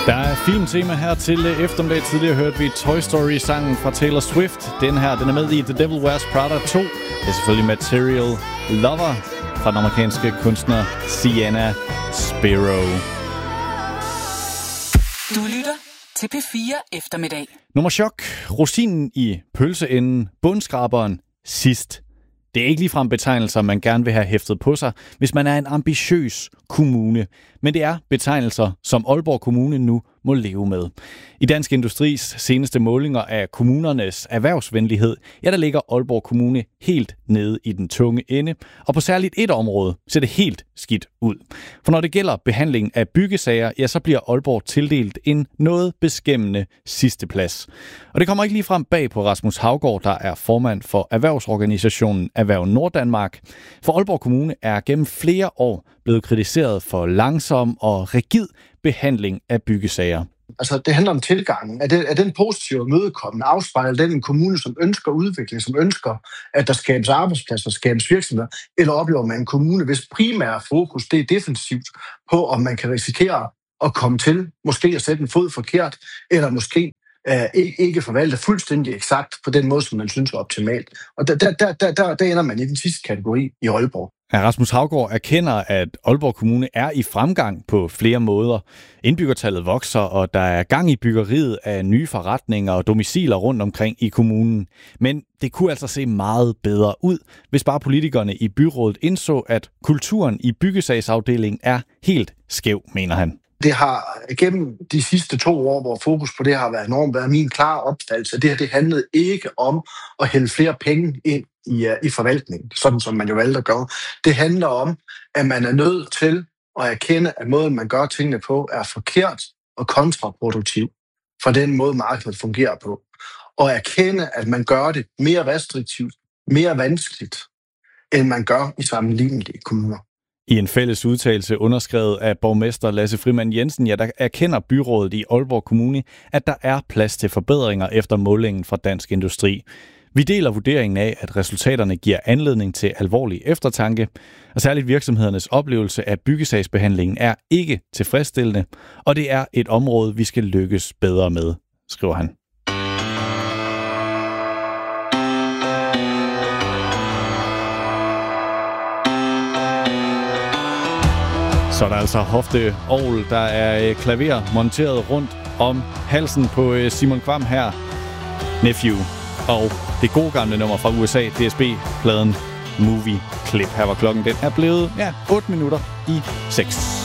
Der er filmtema her til eftermiddag. Tidligere hørte vi Toy Story-sangen fra Taylor Swift. Den her, den er med i The Devil Wears Prada 2. Det er selvfølgelig Material Lover fra den amerikanske kunstner Sienna Spiro. Du lytter til P4 Eftermiddag. Nummer chok. Rosinen i pølseenden. Bundskraberen sidst. Det er ikke ligefrem betegnelser, man gerne vil have hæftet på sig, hvis man er en ambitiøs kommune. Men det er betegnelser, som Aalborg Kommune nu må leve med. I Dansk Industris seneste målinger af kommunernes erhvervsvenlighed, ja, der ligger Aalborg Kommune helt nede i den tunge ende. Og på særligt et område ser det helt skidt ud. For når det gælder behandling af byggesager, ja, så bliver Aalborg tildelt en noget beskæmmende sidsteplads. Og det kommer ikke ligefrem bag på Rasmus Haugaard, der er formand for erhvervsorganisationen Erhverv Norddanmark. For Aalborg Kommune er gennem flere år blevet kritiseret for langsom og rigid behandling af byggesager. Altså, det handler om tilgangen. Er den positive mødekommende afspejler den en kommune, som ønsker udvikling, som ønsker, at der skabes arbejdspladser, skabes virksomheder, eller oplever man en kommune, hvis primære fokus det er defensivt på, om man kan risikere at komme til, måske at sætte en fod forkert, eller måske ikke forvalte fuldstændig eksakt på den måde, som man synes er optimalt. Og der ender man i den sidste kategori i Aalborg. Ja, Rasmus Haugaard erkender, at Aalborg Kommune er i fremgang på flere måder. Indbyggertallet vokser, og der er gang i byggeriet af nye forretninger og domiciler rundt omkring i kommunen. Men det kunne altså se meget bedre ud, hvis bare politikerne i byrådet indså, at kulturen i byggesagsafdelingen er helt skæv, mener han. Det har gennem de sidste 2 år, hvor fokus på det har været enormt, været min klare opfattelse. Det handlede ikke om at hælde flere penge ind i forvaltningen, sådan som man jo valgte at gøre. Det handler om, at man er nødt til at erkende, at måden, man gør tingene på, er forkert og kontraproduktiv for den måde, markedet fungerer på. Og erkende, at man gør det mere restriktivt, mere vanskeligt, end man gør i sammenlignelige kommuner. I en fælles udtalelse underskrevet af borgmester Lasse Frimann Jensen, ja, der erkender byrådet i Aalborg Kommune, at der er plads til forbedringer efter målingen fra Dansk Industri. Vi deler vurderingen af, at resultaterne giver anledning til alvorlig eftertanke, og særligt virksomhedernes oplevelse af byggesagsbehandlingen er ikke tilfredsstillende, og det er et område, vi skal lykkes bedre med, skriver han. Så er der altså hofteorgel, der er klaver monteret rundt om halsen på Simon Kvam her. Nephew. Og det gode gamle nummer fra USA, DSB-pladen Movie Clip. Her var klokken, den er blevet 8 minutter i 6.